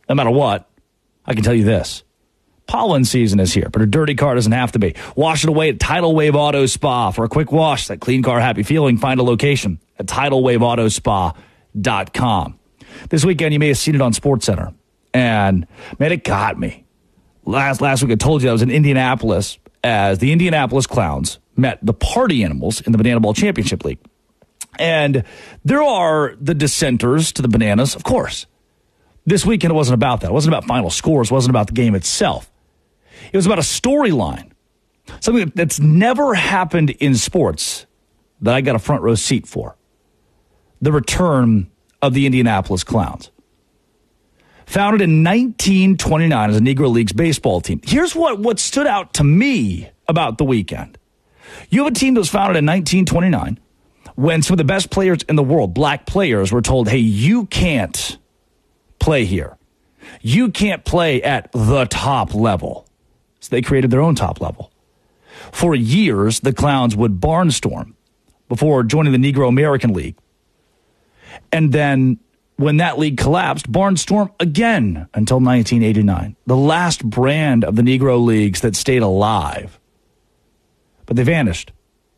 no matter what, I can tell you this. Pollen season is here, but a dirty car doesn't have to be. Wash it away at Tidal Wave Auto Spa. For a quick wash, that clean car, happy feeling, find a location at TidalWaveAutoSpa.com. This weekend, you may have seen it on SportsCenter. And, man, it got me. Last week, I told you I was in Indianapolis as the Indianapolis Clowns met the Party Animals in the Banana Ball Championship League. And there are the dissenters to the Bananas, of course. This weekend, it wasn't about that. It wasn't about final scores. It wasn't about the game itself. It was about a storyline, something that's never happened in sports that I got a front row seat for. The return of the Indianapolis Clowns. Founded in 1929 as a Negro Leagues baseball team. Here's what stood out to me about the weekend. You have a team that was founded in 1929 when some of the best players in the world, black players, were told, hey, you can't play here. You can't play at the top level. So they created their own top level. For years, the Clowns would barnstorm before joining the Negro American League. And then when that league collapsed, barnstorm again until 1989. The last brand of the Negro Leagues that stayed alive. But they vanished.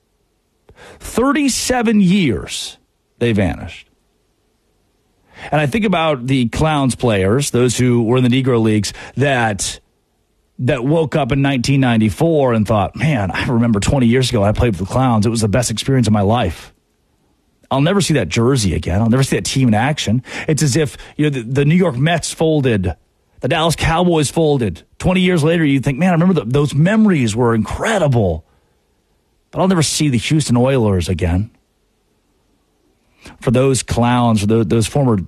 37 years they vanished. And I think about the Clowns players, those who were in the Negro Leagues, that woke up in 1994 and thought, man, I remember 20 years ago I played with the Clowns. It was the best experience of my life. I'll never see that jersey again. I'll never see that team in action. It's as if the New York Mets folded, the Dallas Cowboys folded. 20 years later, you think, man, I remember those memories were incredible. But I'll never see the Houston Oilers again. For those Clowns, for those former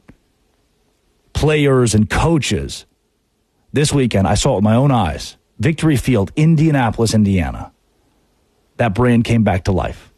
players and coaches, this weekend, I saw it with my own eyes. Victory Field, Indianapolis, Indiana. That brand came back to life.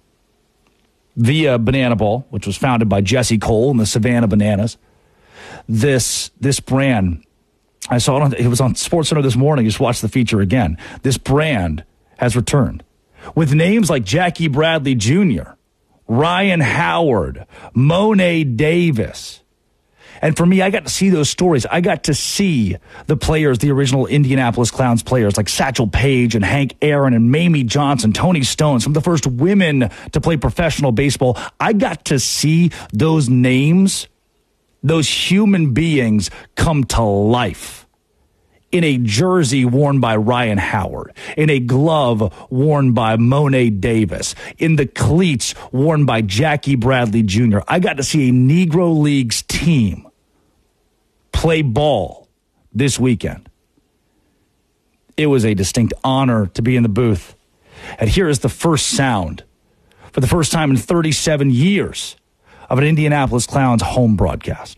Via Banana Ball, which was founded by Jesse Cole and the Savannah Bananas. This brand, I saw it was on SportsCenter this morning. Just watched the feature again. This brand has returned. With names like Jackie Bradley Jr., Ryan Howard, Monet Davis. And for me, I got to see those stories. I got to see the players, the original Indianapolis Clowns players like Satchel Paige and Hank Aaron and Mamie Johnson, Tony Stone, some of the first women to play professional baseball. I got to see those names, those human beings come to life in a jersey worn by Ryan Howard, in a glove worn by Monet Davis, in the cleats worn by Jackie Bradley Jr. I got to see a Negro Leagues team play ball this weekend. It was a distinct honor to be in the booth. And here is the first sound, for the first time in 37 years, of an Indianapolis Clowns home broadcast.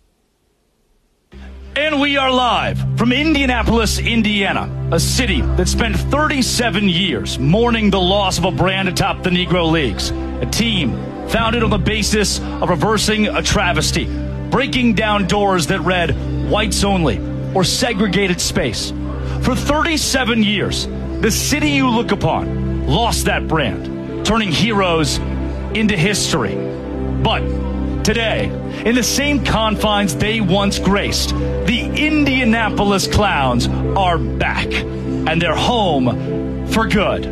And we are live from Indianapolis, Indiana, a city that spent 37 years mourning the loss of a brand atop the Negro Leagues, a team founded on the basis of reversing a travesty, breaking down doors that read whites only or segregated space. For 37 years, the city you look upon lost that brand, turning heroes into history. But today, in the same confines they once graced, the Indianapolis Clowns are back, and they're home for good.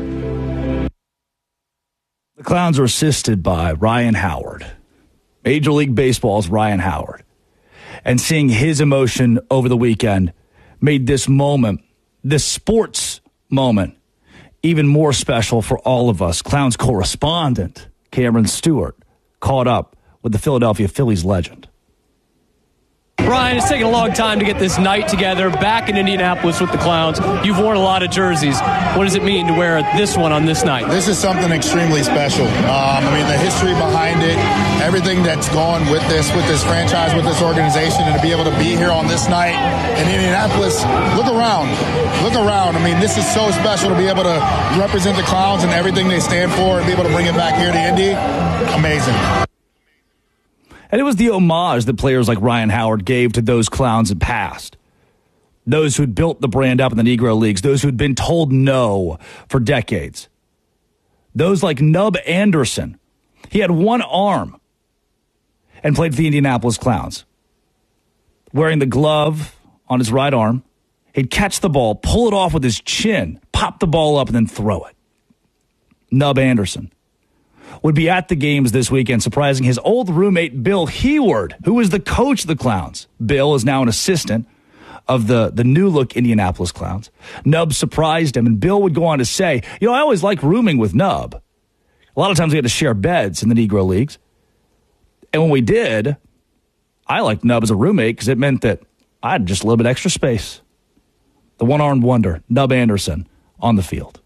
The Clowns are assisted by Ryan Howard, Major League Baseball's Ryan Howard. And seeing his emotion over the weekend made this moment, this sports moment, even more special for all of us. Clowns correspondent Cameron Stewart caught up with the Philadelphia Phillies legend. Ryan, it's taken a long time to get this night together back in Indianapolis with the Clowns. You've worn a lot of jerseys. What does it mean to wear this one on this night? This is something extremely special. The history behind it, everything that's gone with this franchise, with this organization, and to be able to be here on this night in Indianapolis, look around. This is so special to be able to represent the Clowns and everything they stand for and be able to bring it back here to Indy. Amazing. And it was the homage that players like Ryan Howard gave to those Clowns in past. Those who'd built the brand up in the Negro Leagues. Those who'd been told no for decades. Those like Nub Anderson. He had one arm and played for the Indianapolis Clowns. wearing the glove on his right arm. He'd catch the ball, pull it off with his chin, pop the ball up, and then throw it. Nub Anderson would be at the games this weekend, surprising his old roommate, Bill Heward, who was the coach of the Clowns. Bill is now an assistant of the new-look Indianapolis Clowns. Nub surprised him, and Bill would go on to say, I always liked rooming with Nub. A lot of times we had to share beds in the Negro Leagues. And when we did, I liked Nub as a roommate because it meant that I had just a little bit extra space. The one-armed wonder, Nub Anderson, on the field.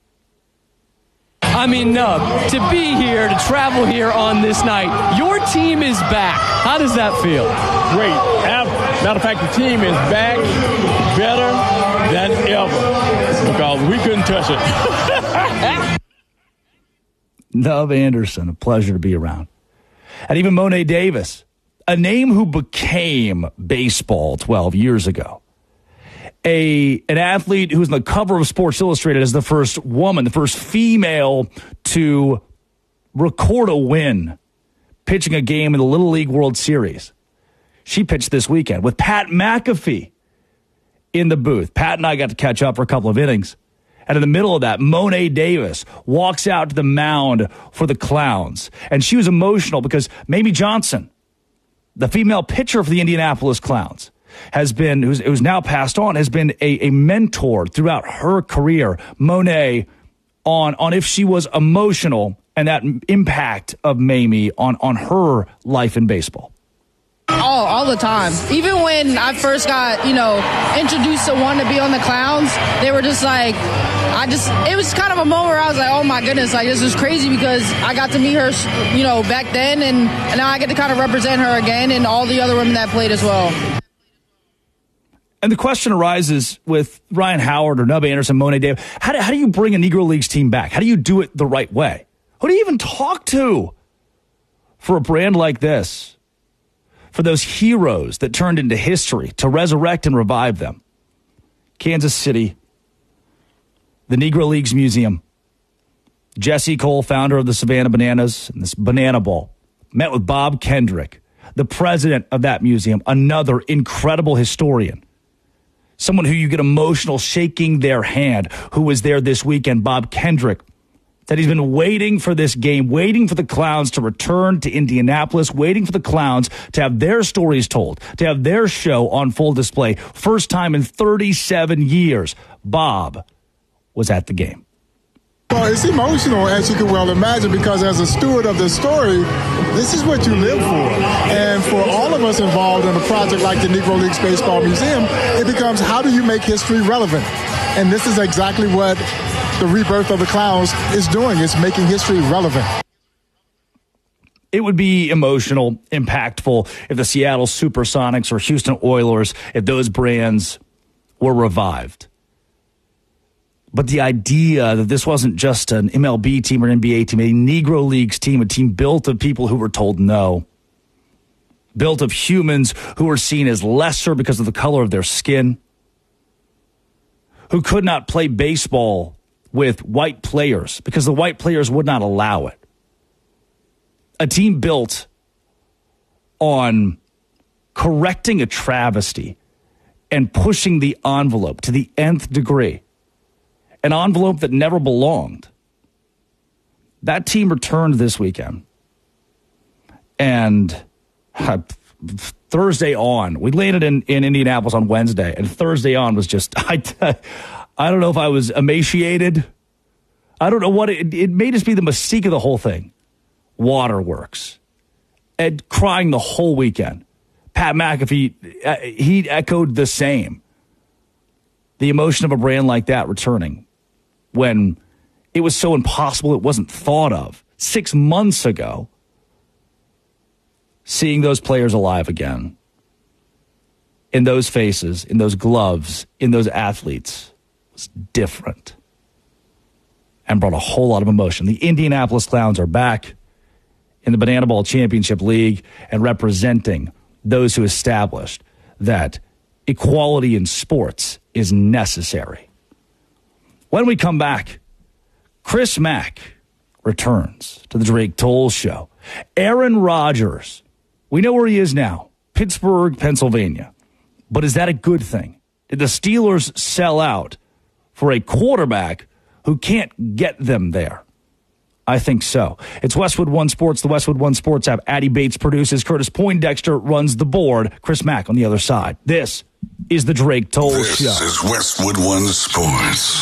I mean, Nub, to be here, to travel here on this night, your team is back. How does that feel? Great. Matter of fact, the team is back better than ever because we couldn't touch it. Nub Anderson, a pleasure to be around. And even Mo'ne Davis, a name who became baseball 12 years ago. An athlete who was on the cover of Sports Illustrated as the first woman, the first female to record a win pitching a game in the Little League World Series. She pitched this weekend with Pat McAfee in the booth. Pat and I got to catch up for a couple of innings. And in the middle of that, Mo'ne Davis walks out to the mound for the Clowns. And she was emotional because Mamie Johnson, the female pitcher for the Indianapolis Clowns, who's now passed on, has been a mentor throughout her career. Mo'ne on if she was emotional and that impact of Mamie on her life in baseball. All the time. Even when I first got, introduced to wanting to be on the Clowns, they were just like, it was kind of a moment where I was like, oh my goodness, like this is crazy because I got to meet her, back then and now I get to kind of represent her again and all the other women that played as well. And the question arises with Ryan Howard or Nub Anderson, Mo'ne Davis, how do you bring a Negro Leagues team back? How do you do it the right way? Who do you even talk to for a brand like this? For those heroes that turned into history, to resurrect and revive them. Kansas City, the Negro Leagues Museum. Jesse Cole, founder of the Savannah Bananas and this Banana Ball, met with Bob Kendrick, the president of that museum, another incredible historian. Someone who you get emotional shaking their hand, who was there this weekend, Bob Kendrick, that he's been waiting for this game, waiting for the Clowns to return to Indianapolis, waiting for the Clowns to have their stories told, to have their show on full display. First time in 37 years, Bob was at the game. Well, it's emotional, as you can well imagine, because as a steward of the story, this is what you live for. And for all of us involved in a project like the Negro Leagues Baseball Museum, it becomes how do you make history relevant? And this is exactly what the rebirth of the Clowns is doing. It's making history relevant. It would be emotional, impactful if the Seattle Supersonics or Houston Oilers, if those brands were revived. But the idea that this wasn't just an MLB team or an NBA team, a Negro Leagues team, a team built of people who were told no, built of humans who were seen as lesser because of the color of their skin, who could not play baseball with white players because the white players would not allow it. A team built on correcting a travesty and pushing the envelope to the nth degree. An envelope that never belonged. That team returned this weekend. And Thursday on, we landed in Indianapolis on Wednesday, and Thursday on was just, I don't know if I was emaciated. I don't know what it may just be the mystique of the whole thing. Waterworks. Ed crying the whole weekend. Pat McAfee, he echoed the same. The emotion of a brand like that returning when it was so impossible it wasn't thought of 6 months ago. Seeing those players alive again, in those faces, in those gloves, in those athletes, was different and brought a whole lot of emotion. The Indianapolis Clowns are back in the Banana Ball Championship League and representing those who established that equality in sports is necessary. When we come back, Chris Mack returns to the Drake Toll Show. Aaron Rodgers, we know where he is now, Pittsburgh, Pennsylvania. But is that a good thing? Did the Steelers sell out for a quarterback who can't get them there? I think so. It's Westwood One Sports, the Westwood One Sports app. Addie Bates produces. Curtis Poindexter runs the board. Chris Mack on the other side. This is the Drake Toll Show. This is Westwood One Sports.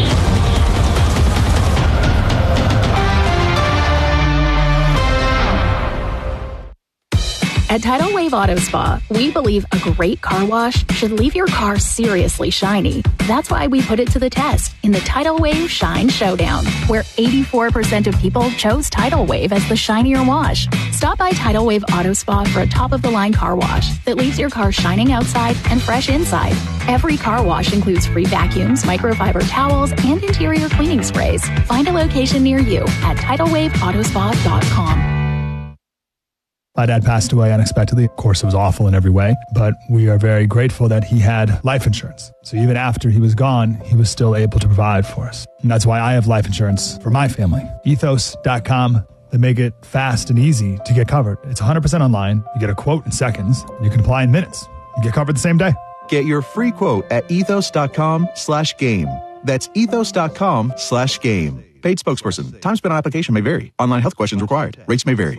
At Tidal Wave Auto Spa, we believe a great car wash should leave your car seriously shiny. That's why we put it to the test in the Tidal Wave Shine Showdown, where 84% of people chose Tidal Wave as the shinier wash. Stop by Tidal Wave Auto Spa for a top-of-the-line car wash that leaves your car shining outside and fresh inside. Every car wash includes free vacuums, microfiber towels, and interior cleaning sprays. Find a location near you at TidalWaveAutospa.com. My dad passed away unexpectedly. Of course, it was awful in every way, but we are very grateful that he had life insurance. So even after he was gone, he was still able to provide for us. And that's why I have life insurance for my family. Ethos.com. They make it fast and easy to get covered. It's 100% online. You get a quote in seconds. You can apply in minutes. You get covered the same day. Get your free quote at ethos.com/game. That's ethos.com/game. Paid spokesperson. Time spent on application may vary. Online health questions required. Rates may vary.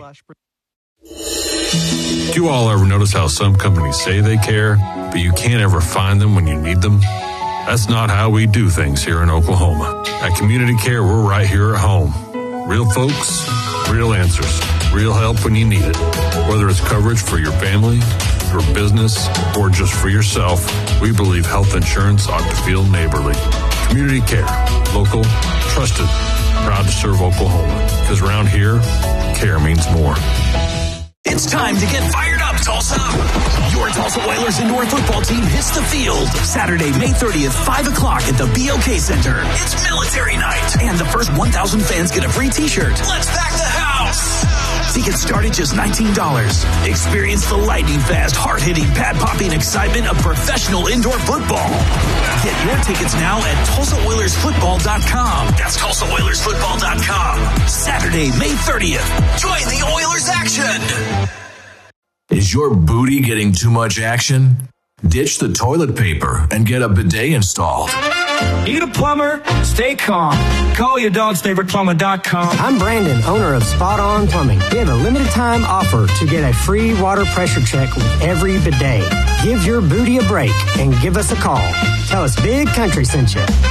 Do you all ever notice how some companies say they care, but you can't ever find them when you need them? That's not how we do things here in Oklahoma. At Community Care, we're right here at home. Real folks, real answers, real help when you need it. Whether it's coverage for your family, your business, or just for yourself, we believe health insurance ought to feel neighborly. Community Care, local, trusted, proud to serve Oklahoma. Because around here, care means more. It's time to get fired up, Tulsa. Your Tulsa Oilers indoor football team hits the field Saturday, May 30th, 5 o'clock at the BOK Center. It's military night, and the first 1,000 fans get a free t-shirt. Let's pack the house. Tickets start at just $19. Experience the lightning-fast, hard-hitting, pad-popping excitement of professional indoor football. Get your tickets now at TulsaOilersFootball.com. That's TulsaOilersFootball.com. Saturday, May 30th. Join the Oilers action. Is your booty getting too much action? Ditch the toilet paper and get a bidet installed. Need a plumber? Stay calm. Call your dog's favorite plumber.com. I'm Brandon, owner of Spot On Plumbing. We have a limited time offer to get a free water pressure check with every bidet. Give your booty a break and give us a call. Tell us Big Country sent you.